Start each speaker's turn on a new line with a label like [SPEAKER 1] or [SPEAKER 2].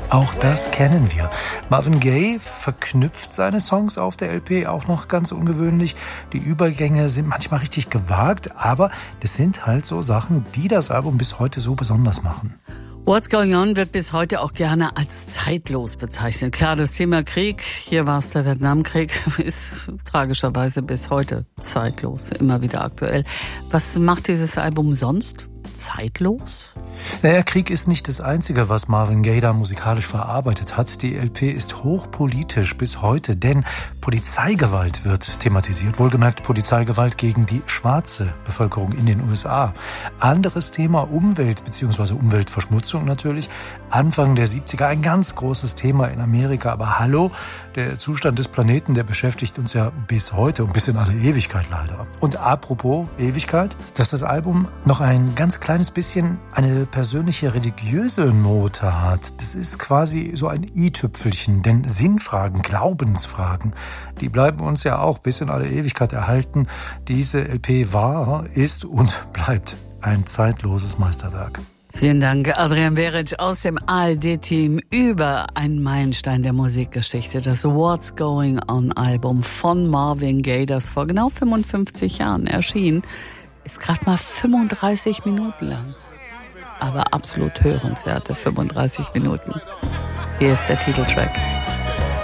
[SPEAKER 1] Auch das kennen wir. Marvin Gaye verknüpft seine Songs auf der LP auch noch ganz ungewöhnlich. Die Übergänge sind manchmal richtig gewagt, aber das sind halt so Sachen, die das Album bis heute so besonders machen.
[SPEAKER 2] What's Going On wird bis heute auch gerne als zeitlos bezeichnet. Klar, das Thema Krieg, hier war es der Vietnamkrieg, ist tragischerweise bis heute zeitlos, immer wieder aktuell. Was macht dieses Album sonst zeitlos?
[SPEAKER 1] Naja, Krieg ist nicht das Einzige, was Marvin Gaye da musikalisch verarbeitet hat. Die LP ist hochpolitisch bis heute, denn Polizeigewalt wird thematisiert. Wohlgemerkt Polizeigewalt gegen die schwarze Bevölkerung in den USA. Anderes Thema, Umwelt bzw. Umweltverschmutzung natürlich. Anfang der 70er ein ganz großes Thema in Amerika. Aber hallo, der Zustand des Planeten, der beschäftigt uns ja bis heute und bis in alle Ewigkeit leider. Und apropos Ewigkeit, dass das Album noch ein ganz kleines bisschen eine persönliche religiöse Note hat. Das ist quasi so ein i-Tüpfelchen, denn Sinnfragen, Glaubensfragen, die bleiben uns ja auch bis in alle Ewigkeit erhalten. Diese LP war, ist und bleibt ein zeitloses Meisterwerk.
[SPEAKER 2] Vielen Dank, Adrian Beric aus dem ARD-Team über einen Meilenstein der Musikgeschichte, das What's Going On Album von Marvin Gaye, das vor genau 55 Jahren erschien, ist gerade mal 35 Minuten lang. Aber absolut hörenswerte 35 Minuten. Hier ist der Titeltrack.